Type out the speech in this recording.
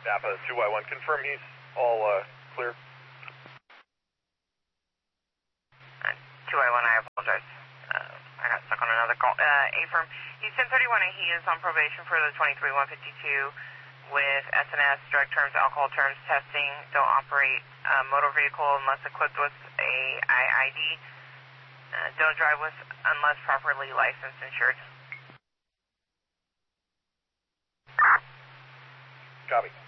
Napa 2Y1, confirm he's all clear. 2Y1, I apologize. I got stuck on another call. A-firm, he's 1031 and he is on probation for the 23-152 with SNS, drug terms, alcohol terms, testing. Don't operate a motor vehicle unless equipped with a IID. Don't drive with unless properly licensed and insured. Copy.